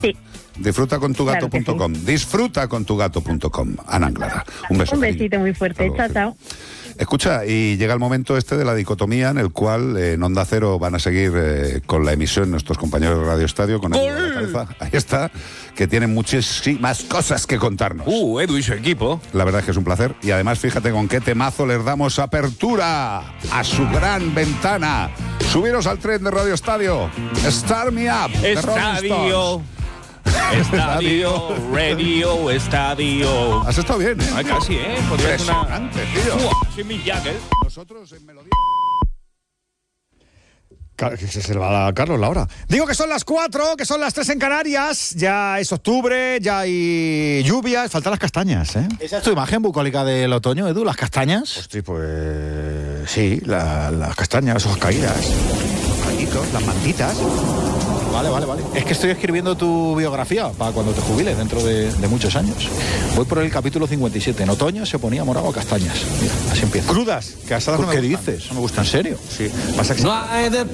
Sí. Disfrutacontugato.com. Claro Disfrutacontugato.com. Ana Anglada. Un beso. Un besito muy fuerte. Hasta luego. Chao. Escucha, y llega el momento de la dicotomía en el cual en Onda Cero van a seguir con la emisión nuestros compañeros de Radio Estadio con Edu a la cabeza. Ahí está, que tienen muchísimas cosas que contarnos. Edu y su equipo. La verdad es que es un placer. Y además, fíjate con qué temazo les damos apertura a su gran ventana. Subiros al tren de Radio Estadio. Start Me Up. de Rolling Stones. Estadio, radio, estadio. Has estado bien, ¿eh? Ay, casi, podría ser una... Impresionante, tío. Soy Mick Jagger. Nosotros en melodía... Que se le va a Carlos la hora. Digo que son las 4, que son las 3 en Canarias. Ya es octubre, ya hay lluvias. Faltan las castañas, ¿eh? ¿Esa es tu imagen bucólica del otoño, Edu? ¿Las castañas? Hostia, pues... Sí, las castañas, las hojas caídas, los cañitos, las mantitas. Vale. Es que estoy escribiendo tu biografía para cuando te jubiles dentro de muchos años. Voy por el capítulo 57. En otoño se ponía morado a castañas. Mira, así empieza. Crudas, que asadas no me ¿Qué gustan. dices? No me gusta, ¿en serio? Sí, pasa que...